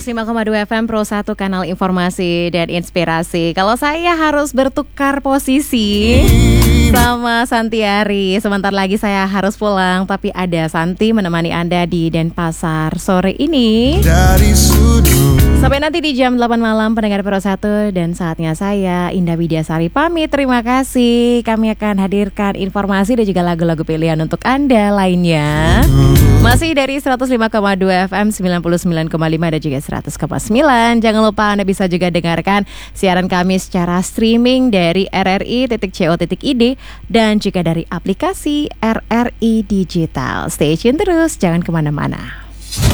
105,2 FM Pro 1 kanal informasi dan inspirasi. Kalau saya harus bertukar posisi sama Santiari, sebentar lagi saya harus pulang, tapi ada Santi menemani Anda di Denpasar sore ini. Sampai nanti di jam 8 malam pendengar Pro 1, dan saatnya saya Indah Widiasari pamit. Terima kasih. Kami akan hadirkan informasi dan juga lagu-lagu pilihan untuk Anda lainnya. Masih dari 105,2 FM, 99,5 dan juga 100,9. Jangan lupa Anda bisa juga dengarkan siaran kami secara streaming dari rri.co.id dan juga dari aplikasi RRI Digital. Stay tune terus, jangan kemana-mana.